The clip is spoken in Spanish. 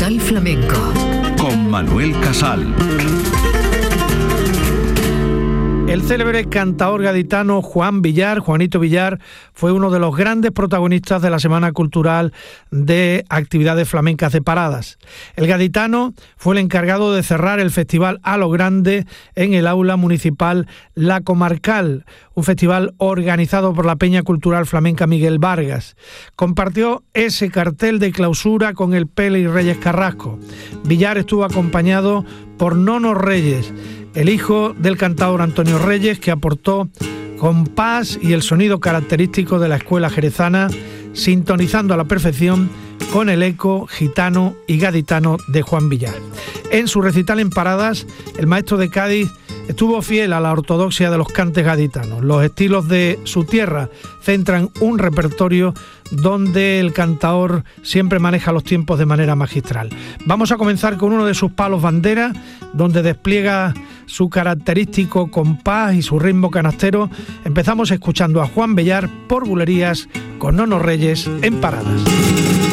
Capital Flamenco. Con Manuel Casal. El célebre cantaor gaditano Juanito Villar, fue uno de los grandes protagonistas de la Semana Cultural de Actividades Flamencas de Paradas. El gaditano fue el encargado de cerrar el festival a lo grande en el aula municipal La Comarcal, un festival organizado por la Peña Cultural Flamenca Miguel Vargas. Compartió ese cartel de clausura con el Pele Reyes Carrasco. Villar estuvo acompañado por Nono Reyes, el hijo del cantador Antonio Reyes, que aportó compás y el sonido característico de la escuela jerezana, sintonizando a la perfección con el eco gitano y gaditano de Juan Villar. En su recital en Paradas, el maestro de Cádiz estuvo fiel a la ortodoxia de los cantes gaditanos. Los estilos de su tierra centran un repertorio donde el cantaor siempre maneja los tiempos de manera magistral. Vamos a comenzar con uno de sus palos bandera, donde despliega su característico compás y su ritmo canastero. Empezamos escuchando a Juan Villar por Bulerías con Nono Reyes en Paradas.